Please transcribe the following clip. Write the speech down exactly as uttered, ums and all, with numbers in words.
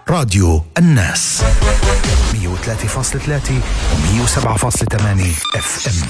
راديو الناس مية وثلاثة فاصلة ثلاثة و مية وسبعة فاصلة ثمانية اف ام.